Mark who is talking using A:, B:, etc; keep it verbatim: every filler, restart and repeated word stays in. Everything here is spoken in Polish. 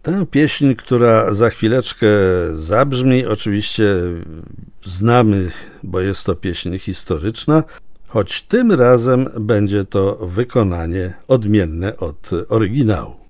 A: Tę pieśń, która za chwileczkę zabrzmi, oczywiście znamy, bo jest to pieśń historyczna, choć tym razem będzie to wykonanie odmienne od oryginału.